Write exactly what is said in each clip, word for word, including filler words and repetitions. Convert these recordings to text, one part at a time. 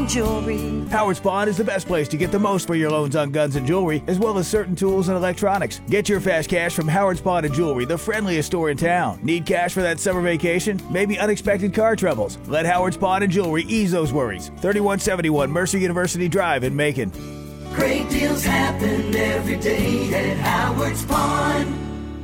Jewelry. Howard's Pawn is the best place to get the most for your loans on guns and jewelry, as well as certain tools and electronics. Get your fast cash from Howard's Pawn and Jewelry, the friendliest store in town. Need cash for that summer vacation? Maybe unexpected car troubles? Let Howard's Pawn and Jewelry ease those worries. thirty-one seventy-one Mercer University Drive in Macon. Great deals happen every day at Howard's Pawn.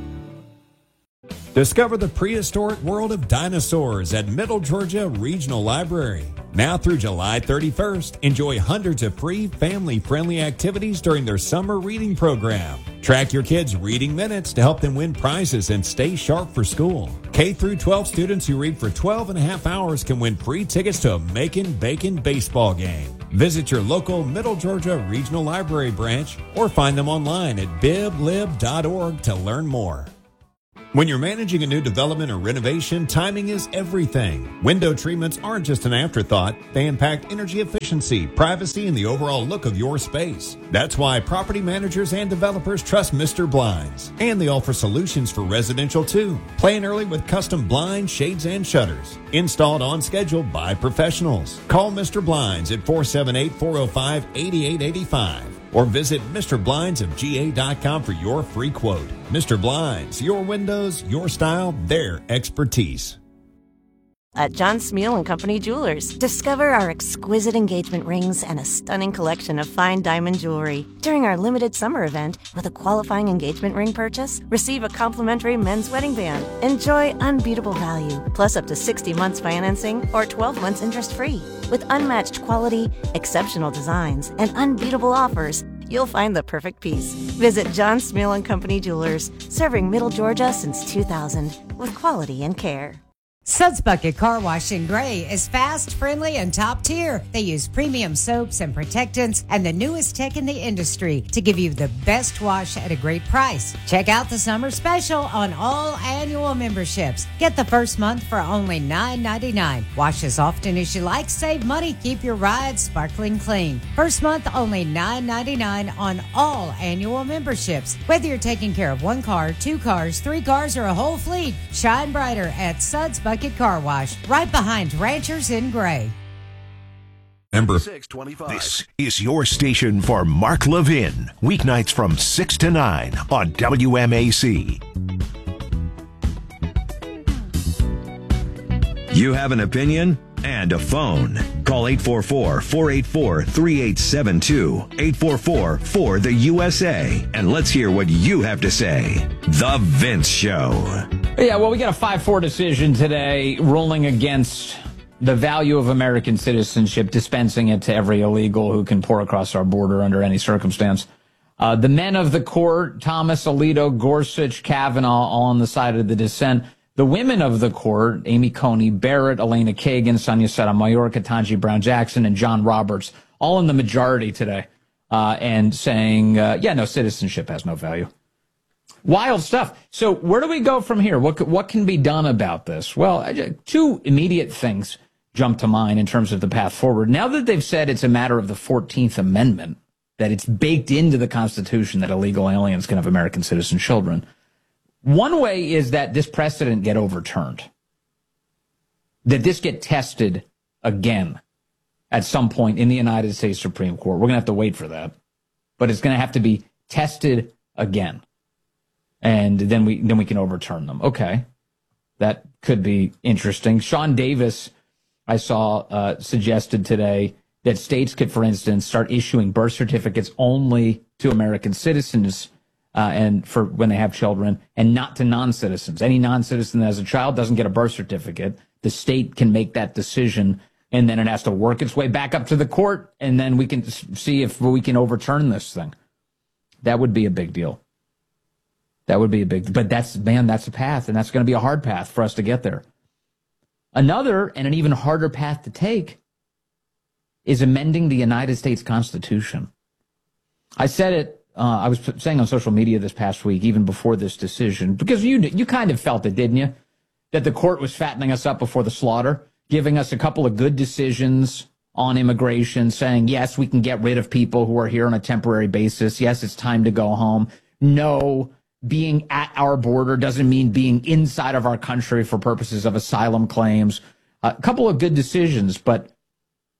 Discover the prehistoric world of dinosaurs at Middle Georgia Regional Library. Now through July thirty-first, enjoy hundreds of free family-friendly activities during their summer reading program. Track your kids' reading minutes to help them win prizes and stay sharp for school. K through twelve students who read for twelve and a half hours can win free tickets to a Macon Bacon baseball game. Visit your local Middle Georgia Regional Library branch or find them online at biblib dot org to learn more. When you're managing a new development or renovation, timing is everything. Window treatments aren't just an afterthought. They impact energy efficiency, privacy, and the overall look of your space. That's why property managers and developers trust Mister Blinds. And they offer solutions for residential too. Plan early with custom blinds, shades, and shutters. Installed on schedule by professionals. Call Mister Blinds at four seven eight, four oh five, eight eight eight five. Or visit Mister Blinds of G A dot com for your free quote. Mister Blinds, your windows, your style, their expertise. At John Smeal and Company Jewelers, discover our exquisite engagement rings and a stunning collection of fine diamond jewelry. During our limited summer event, with a qualifying engagement ring purchase, receive a complimentary men's wedding band. Enjoy unbeatable value, plus up to sixty months financing or twelve months interest-free. With unmatched quality, exceptional designs, and unbeatable offers, you'll find the perfect piece. Visit John Smeal and Company Jewelers, serving Middle Georgia since two thousand, with quality and care. Suds Bucket Car Wash in Gray is fast, friendly, and top tier. They use premium soaps and protectants and the newest tech in the industry to give you the best wash at a great price. Check out the summer special on all annual memberships. Get the first month for only nine ninety-nine. Wash as often as you like, save money, keep your ride sparkling clean. First month only nine ninety-nine on all annual memberships. Whether you're taking care of one car, two cars, three cars, or a whole fleet, shine brighter at Suds Bucket Car Wash, right behind Ranchers in Gray. Number This is your station for Mark Levin. Weeknights from six to nine on W M A C. You have an opinion and a phone. Call eight four four, four eight four, three eight seven two, eight four four, four the U S A, and let's hear what you have to say. The Vince Show. Yeah, well, we got a five four decision today ruling against the value of American citizenship, dispensing it to every illegal who can pour across our border under any circumstance. Uh, the men of the court, Thomas, Alito, Gorsuch, Kavanaugh, all on the side of the dissent. The women of the court, Amy Coney Barrett, Elena Kagan, Sonia Sotomayor, Ketanji Brown Jackson, and John Roberts, all in the majority today, uh, and saying, uh, yeah, no, citizenship has no value. Wild stuff. So where do we go from here? What what can be done about this? Well, two immediate things jump to mind in terms of the path forward. Now that they've said it's a matter of the fourteenth Amendment, that it's baked into the Constitution that illegal aliens can have American citizen children, one way is that this precedent get overturned, that this get tested again at some point in the United States Supreme Court. We're going to have to wait for that, but it's going to have to be tested again. And then we then we can overturn them. Okay, that could be interesting. Sean Davis, I saw, uh, suggested today that states could, for instance, start issuing birth certificates only to American citizens uh, and for when they have children, and not to non-citizens. Any non-citizen that has a child doesn't get a birth certificate. The state can make that decision, and then it has to work its way back up to the court, and then we can see if we can overturn this thing. That would be a big deal. That would be a big, but that's, man, that's a path, and that's going to be a hard path for us to get there. Another, and an even harder path to take, is amending the United States Constitution. I said it, uh, I was saying on social media this past week, even before this decision, because you you kind of felt it, didn't you? That the court was fattening us up before the slaughter, giving us a couple of good decisions on immigration, saying, yes, we can get rid of people who are here on a temporary basis. Yes, it's time to go home. No, being at our border doesn't mean being inside of our country for purposes of asylum claims. A couple of good decisions, but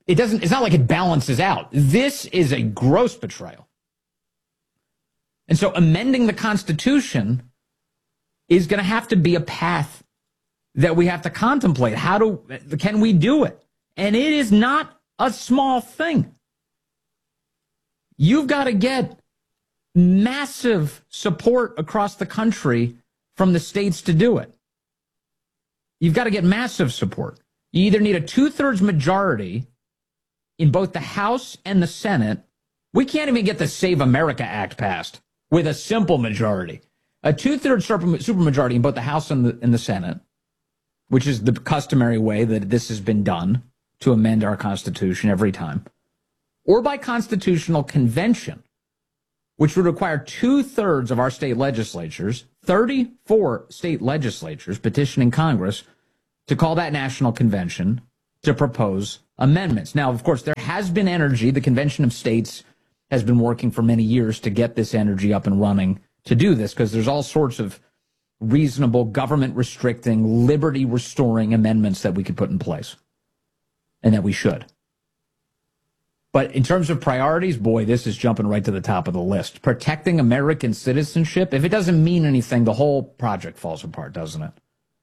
it doesn't, it's not like it balances out. This is a gross betrayal. And so amending the Constitution is going to have to be a path that we have to contemplate. How do, can we do it? And it is not a small thing. You've got to get massive support across the country from the states to do it. You've got to get massive support. You either need a two-thirds majority in both the House and the Senate. We can't even get the Save America Act passed with a simple majority. A two-thirds supermajority in both the House and the, and the Senate, which is the customary way that this has been done to amend our Constitution every time, or by constitutional convention, which would require two-thirds of our state legislatures, thirty-four state legislatures petitioning Congress to call that national convention to propose amendments. Now, of course, there has been energy. The Convention of States has been working for many years to get this energy up and running to do this, because there's all sorts of reasonable government restricting, liberty restoring amendments that we could put in place and that we should. But in terms of priorities, boy, this is jumping right to the top of the list. Protecting American citizenship, if it doesn't mean anything, the whole project falls apart, doesn't it?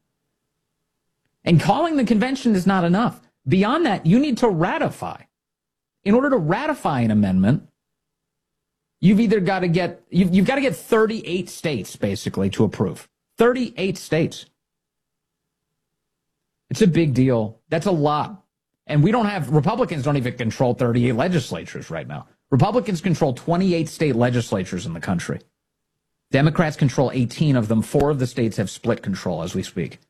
And calling the convention is not enough. Beyond that, you need to ratify. In order to ratify an amendment, you've either got to get, you've, you've got to get thirty-eight states, basically, to approve. thirty-eight states. It's a big deal. That's a lot. And we don't have, Republicans don't even control thirty-eight legislatures right now. Republicans control twenty-eight state legislatures in the country. Democrats control eighteen of them. Four of the states have split control as we speak.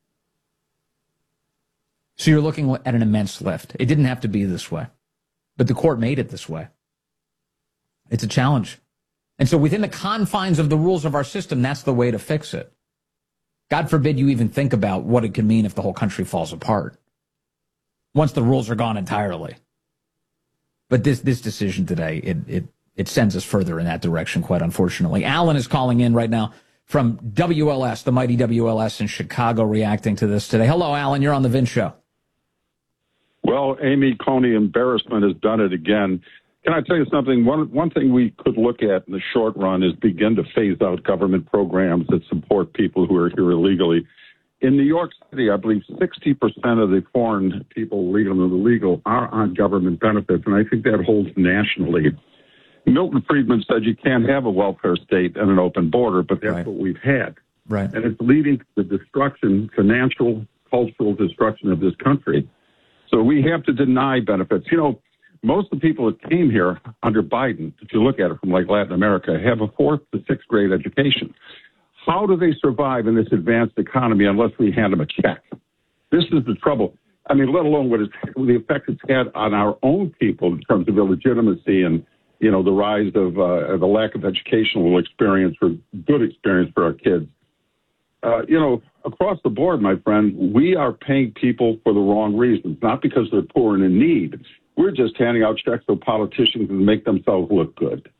So you're looking at an immense lift. It didn't have to be this way, but the court made it this way. It's a challenge. And so within the confines of the rules of our system, that's the way to fix it. God forbid you even think about what it could mean if the whole country falls apart once the rules are gone entirely. But this this decision today, it it it sends us further in that direction, quite unfortunately. Alan is calling in right now from W L S, the mighty W L S in Chicago, reacting to this today. Hello, Alan. You're on the Vin Show. Well, Amy Coney embarrassment has done it again. Can I tell you something? One one thing we could look at in the short run is begin to phase out government programs that support people who are here illegally. In New York City, I believe sixty percent of the foreign people, legal and illegal, are on government benefits, and I think that holds nationally. Milton Friedman said you can't have a welfare state and an open border, but that's right. What we've had. Right. And it's leading to the destruction, financial, cultural destruction of this country. So we have to deny benefits. You know, most of the people that came here under Biden, if you look at it from like Latin America, have a fourth to sixth grade education. How do they survive in this advanced economy unless we hand them a check? This is the trouble. I mean, let alone what is the effect it's had on our own people in terms of illegitimacy and, you know, the rise of uh, the lack of educational experience or good experience for our kids. Uh, you know, across the board, my friend, we are paying people for the wrong reasons, not because they're poor and in need. We're just handing out checks so politicians can make themselves look good.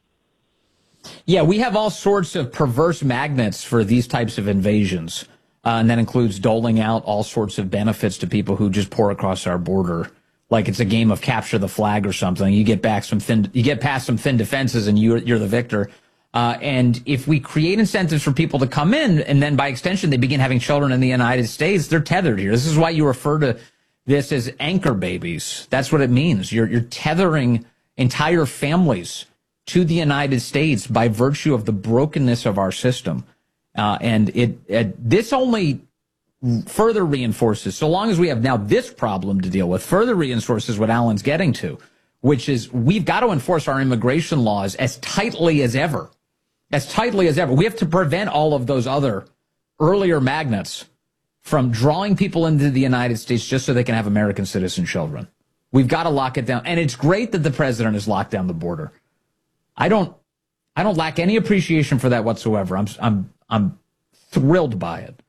Yeah, we have all sorts of perverse magnets for these types of invasions, uh, and that includes doling out all sorts of benefits to people who just pour across our border, like it's a game of capture the flag or something. You get back some thin, you get past some thin defenses, and you're you're the victor. Uh, and if we create incentives for people to come in, and then by extension they begin having children in the United States, they're tethered here. This is why you refer to this as anchor babies. That's what it means. You're you're tethering entire families to the United States by virtue of the brokenness of our system. Uh, and it, it this only further reinforces, so long as we have now this problem to deal with, further reinforces what Alan's getting to, which is we've got to enforce our immigration laws as tightly as ever. As tightly as ever. We have to prevent all of those other earlier magnets from drawing people into the United States just so they can have American citizen children. We've got to lock it down. And it's great that the president has locked down the border. I don't, I don't lack any appreciation for that whatsoever. I'm, I'm, I'm thrilled by it.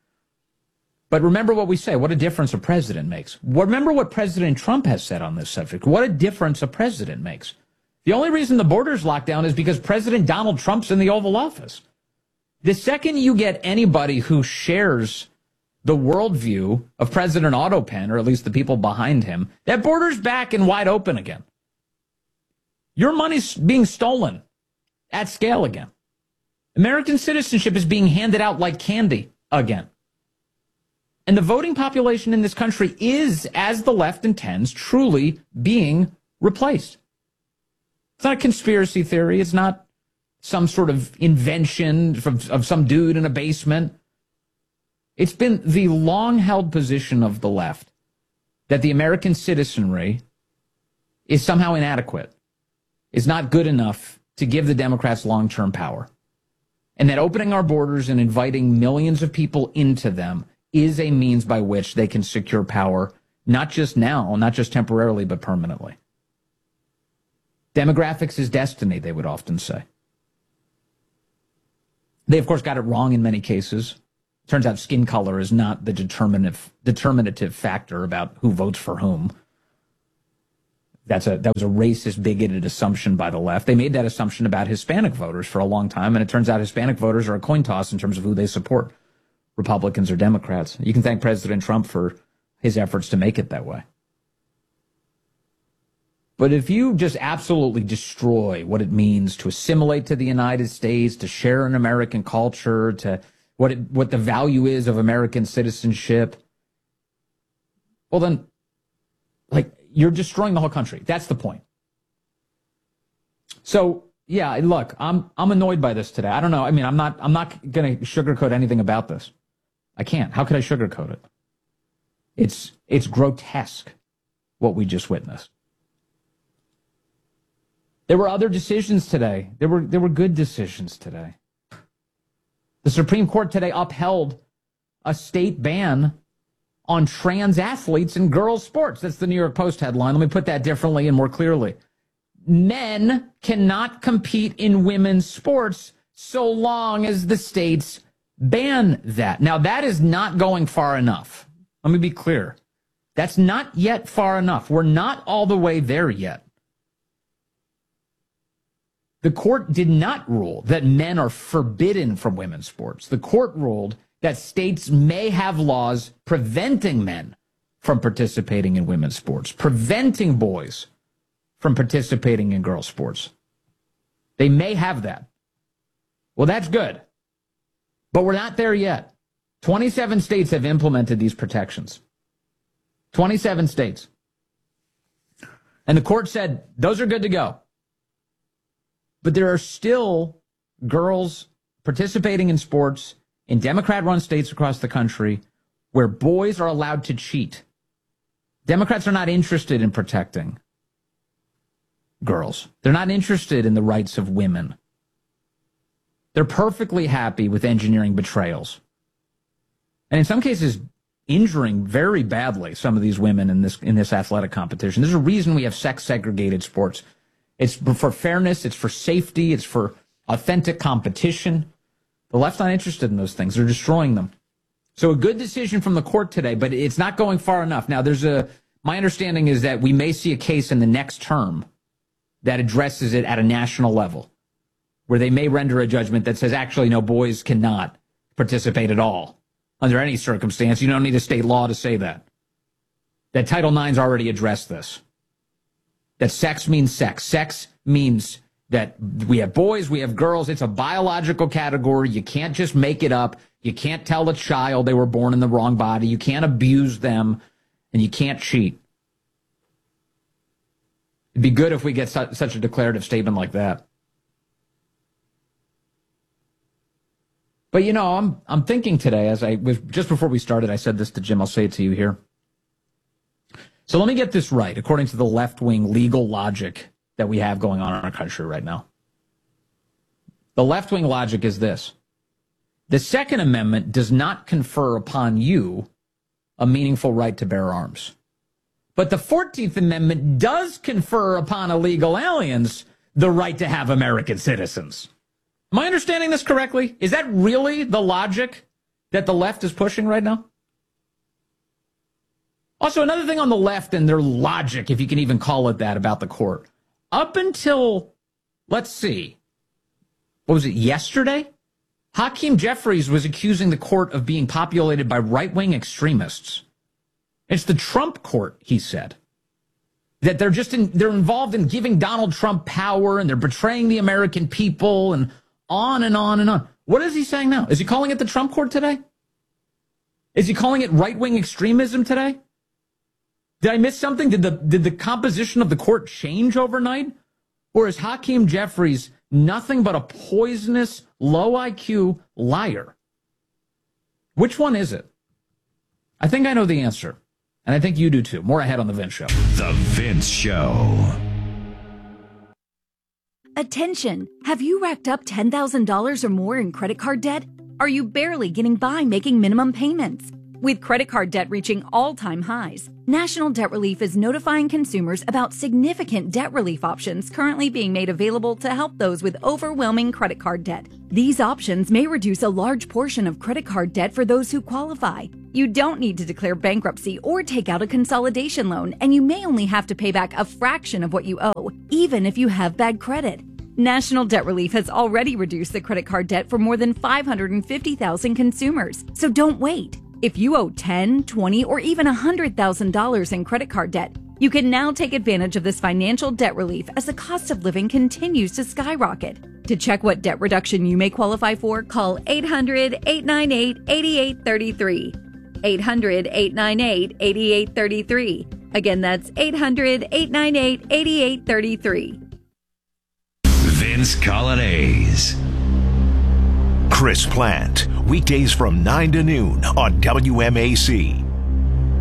But remember what we say, what a difference a president makes. Remember what President Trump has said on this subject. What a difference a president makes. The only reason the border's locked down is because President Donald Trump's in the Oval Office. The second you get anybody who shares the worldview of President Autopen, or at least the people behind him, that border's back and wide open again. Your money's being stolen at scale again. American citizenship is being handed out like candy again. And the voting population in this country is, as the left intends, truly being replaced. It's not a conspiracy theory. It's not some sort of invention of, of some dude in a basement. It's been the long-held position of the left that the American citizenry is somehow inadequate, is not good enough to give the Democrats long-term power. And that opening our borders and inviting millions of people into them is a means by which they can secure power, not just now, not just temporarily, but permanently. Demographics is destiny, they would often say. They, of course, got it wrong in many cases. Turns out skin color is not the determinative, determinative factor about who votes for whom. That's a that was a racist, bigoted assumption by the left. They made that assumption about Hispanic voters for a long time, and it turns out Hispanic voters are a coin toss in terms of who they support, Republicans or Democrats. You can thank President Trump for his efforts to make it that way. But if you just absolutely destroy what it means to assimilate to the United States, to share an American culture, to what it, what the value is of American citizenship, well then, like, you're destroying the whole country. That's the point. So, yeah, look, I'm I'm annoyed by this today. I don't know. I mean, I'm not I'm not going to sugarcoat anything about this. I can't. How could I sugarcoat it? It's it's grotesque what we just witnessed. There were other decisions today. There were there were good decisions today. The Supreme Court today upheld a state ban on trans athletes in girls' sports. That's the New York Post headline. Let me put that differently and more clearly. Men cannot compete in women's sports so long as the states ban that. Now, that is not going far enough. Let me be clear. That's not yet far enough. We're not all the way there yet. The court did not rule that men are forbidden from women's sports. The court ruled that states may have laws preventing men from participating in women's sports, preventing boys from participating in girls' sports. They may have that. Well, that's good. But we're not there yet. twenty-seven states have implemented these protections. twenty-seven states. And the court said, those are good to go. But there are still girls participating in sports in Democrat-run states across the country where boys are allowed to cheat. Democrats are not interested in protecting girls. They're not interested in the rights of women. They're perfectly happy with engineering betrayals. And in some cases, injuring very badly some of these women in this in this athletic competition. There's a reason we have sex-segregated sports. It's for fairness, it's for safety, it's for authentic competition. The left's not interested in those things. They're destroying them. So a good decision from the court today, but it's not going far enough. Now, there's a, my understanding is that we may see a case in the next term that addresses it at a national level, where they may render a judgment that says, actually, no, boys cannot participate at all under any circumstance. You don't need a state law to say that. That Title nine's already addressed this. That sex means sex. Sex means that we have boys, we have girls. It's a biological category. You can't just make it up. You can't tell a child they were born in the wrong body. You can't abuse them, and you can't cheat. It'd be good if we get su- such a declarative statement like that. But, you know, I'm I'm thinking today, as I was just before we started, I said this to Jim. I'll say it to you here. So let me get this right, according to the left-wing legal logic that we have going on in our country right now. The left-wing logic is this. The Second Amendment does not confer upon you a meaningful right to bear arms. But the fourteenth Amendment does confer upon illegal aliens the right to have American citizens. Am I understanding this correctly? Is that really the logic that the left is pushing right now? Also, another thing on the left and their logic, if you can even call it that, about the court. Up until, let's see, what was it, yesterday? Hakeem Jeffries was accusing the court of being populated by right-wing extremists. It's the Trump court, he said. That they're just in, they're involved in giving Donald Trump power and they're betraying the American people and on and on and on. What is he saying now? Is he calling it the Trump court today? Is he calling it right-wing extremism today? Did I miss something? Did the did the composition of the court change overnight? Or is Hakeem Jeffries nothing but a poisonous, low I Q liar? Which one is it? I think I know the answer. And I think you do too. More ahead on The Vince Show. The Vince Show. Attention! Have you racked up ten thousand dollars or more in credit card debt? Are you barely getting by making minimum payments? With credit card debt reaching all-time highs, National Debt Relief is notifying consumers about significant debt relief options currently being made available to help those with overwhelming credit card debt. These options may reduce a large portion of credit card debt for those who qualify. You don't need to declare bankruptcy or take out a consolidation loan, and you may only have to pay back a fraction of what you owe, even if you have bad credit. National Debt Relief has already reduced the credit card debt for more than five hundred fifty thousand consumers, so don't wait. If you owe ten thousand dollars, twenty thousand dollars, or even one hundred thousand dollars in credit card debt, you can now take advantage of this financial debt relief as the cost of living continues to skyrocket. To check what debt reduction you may qualify for, call eight hundred, eight nine eight, eight eight three three. eight hundred, eight nine eight, eight eight three three. Again, that's eight hundred, eight nine eight, eight eight three three. Vince Colonnese. Chris Plant, weekdays from nine to noon on W M A C.